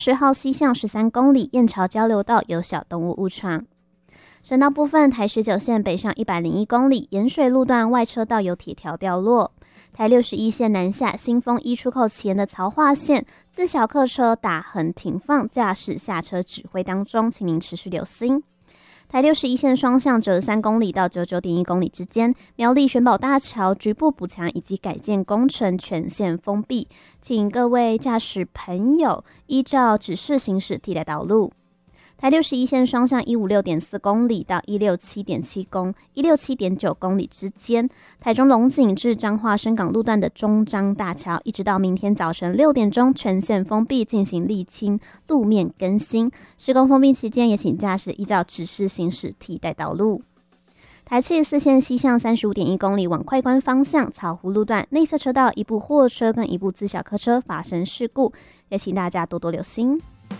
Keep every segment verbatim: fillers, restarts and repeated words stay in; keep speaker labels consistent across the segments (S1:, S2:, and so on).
S1: 十号西向十三公里，燕巢交流道有小动物误闯。省道部分，台十九线北上一百零一公里，盐水路段外车道有铁条掉落。台六十一线南下新丰一出口前的曹化线，自小客车打横停放，驾驶下车指挥当中，请您持续留心。台六十一线双向九十三公里到九十九点一公里之间，苗栗玄宝大桥局部补强以及改建工程全线封闭，请各位驾驶朋友依照指示行驶替代道路。台六十一线双向一百五十六点四公里到一百六十七点七公一百六十七点九公里之间，台中龙井至彰化深港路段的中彰大桥，一直到明天早晨六点钟全线封闭进行沥青路面更新。施工封闭期间，也请驾驶依照指示行驶替代道路。台七十四线西向三十五点一公里往快关方向草湖路段内侧车道，一部货车跟一部自小客车发生事故，也请大家多多留心。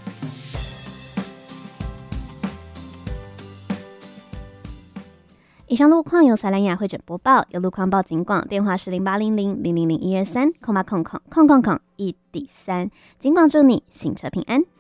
S1: 以上路况由塞兰雅会诊播报，有路况报警广，电话是零八零零零零零一二三空八空空空空空一底三，警广祝你行车平安。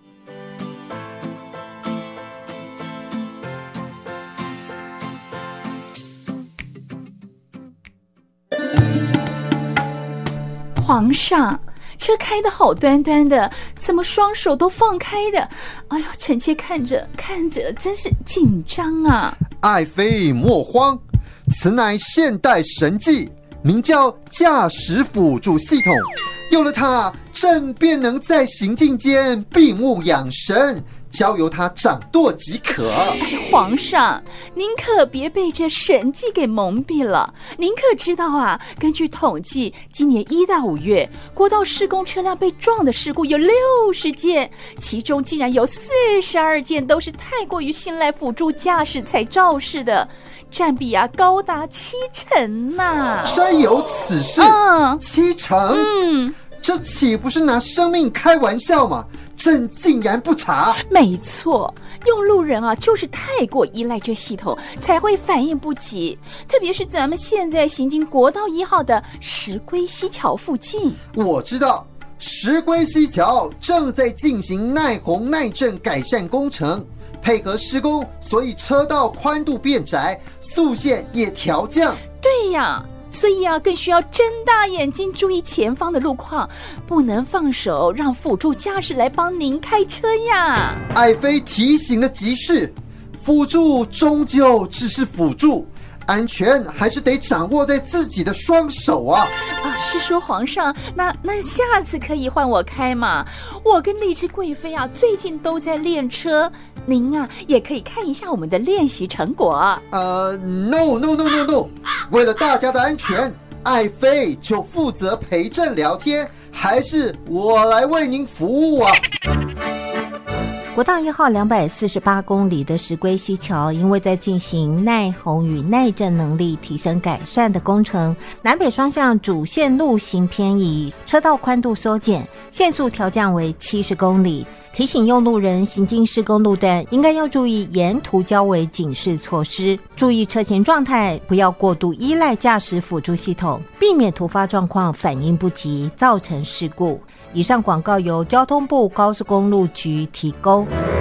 S2: 皇上，车开得好端端的，怎么双手都放开的？哎呦，臣妾看着看着真是紧张啊！
S3: 爱妃莫慌，此乃现代神技，名叫驾驶辅助系统。有了它，朕便能在行进间闭目养神，交由他掌舵即可。
S2: 哎，皇上，您可别被这神迹给蒙蔽了。您可知道啊，根据统计，今年一到五月，国道施工车辆被撞的事故有六十件，其中竟然有四十二件都是太过于信赖辅助驾驶才肇事的，占比啊高达七成呐、啊！
S3: 真有此事？
S2: 嗯，
S3: 七成？
S2: 嗯，
S3: 这岂不是拿生命开玩笑吗？朕竟然不查。
S2: 没错，用路人啊就是太过依赖这系统，才会反应不及。特别是咱们现在行经国道一号的石龟溪桥附近。
S3: 我知道，石龟溪桥正在进行耐洪耐震改善工程，配合施工，所以车道宽度变窄，速限也调降。
S2: 对呀，所以啊，更需要睁大眼睛注意前方的路况，不能放手让辅助驾驶来帮您开车呀。
S3: 爱妃提醒的极是，辅助终究只是辅助，安全还是得掌握在自己的双手啊！
S2: 啊，是说皇上，那那下次可以换我开嘛？我跟丽芝贵妃啊，最近都在练车，您啊也可以看一下我们的练习成果。
S3: 呃 ，no no no no no， 为了大家的安全，爱妃就负责陪朕聊天，还是我来为您服务啊？
S4: 国道一号两百四十八公里的石龟溪桥，因为在进行耐洪与耐震能力提升改善的工程，南北双向主线路行偏移，车道宽度缩减，限速调降为七十公里。提醒用路人行经施工路段，应该要注意沿途交围警示措施，注意车前状态，不要过度依赖驾驶辅助系统，避免突发状况反应不及，造成事故。以上广告由交通部高速公路局提供。